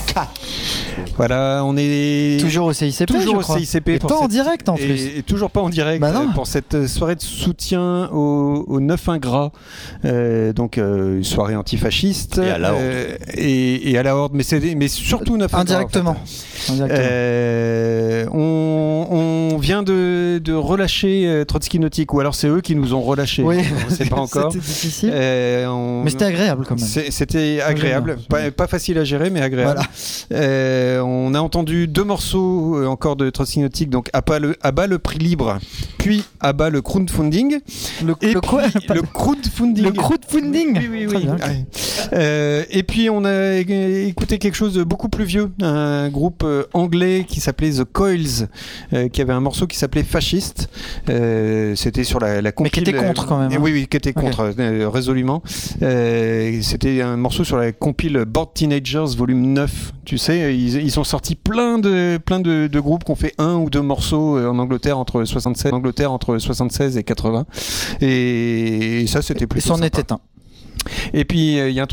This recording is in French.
Voilà, on est toujours au CICP. Toujours au CICP. Et pas en direct en plus. Et toujours pas en direct pour cette soirée de soutien au 9-1 Gras. Donc une soirée antifasciste. Et à la Horde. Et à la Horde, mais surtout 9-1 Gras. Indirectement. On vient de relâcher Trotsky Nautique, ou alors c'est eux qui nous ont relâchés. Oui, on ne sait pas encore. C'était difficile. Mais c'était agréable quand même. C'était agréable. Pas facile à gérer, mais agréable. Voilà. On a entendu 2 morceaux encore de Trotsky Nautique, donc à bas le prix libre, puis à bas le crowdfunding. Le crowdfunding. Le crowdfunding. Oui. Et puis on a écouté quelque chose de beaucoup plus vieux, un groupe anglais qui s'appelait The Coils, qui avait un morceau qui s'appelait Fasciste. C'était sur la compile. Mais qui était contre quand même. Oui, qui était contre, résolument. C'était un morceau sur la compile Bored Teenagers volume 9. Tu sais, ils ont sorti plein de groupes qui ont fait 1 ou 2 morceaux en Angleterre entre 76 et 80. Et ça, c'était plutôt sympa. C'en était un. Et puis, il y a un truc